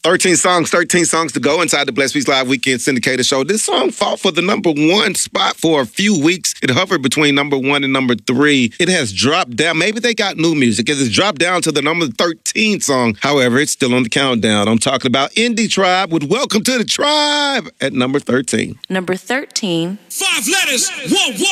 13 songs to go inside the Blessed Beats Live Weekend Syndicated Show. This song fought for the number 1 spot for a few weeks. It hovered between number 1 and number 3. It has dropped down. Maybe they got new music. It has dropped down to the number 13 song. However, it's still on the countdown. I'm talking about Indie Tribe with Welcome to the Tribe at number 13. Number 13. 5 letters, 1 1.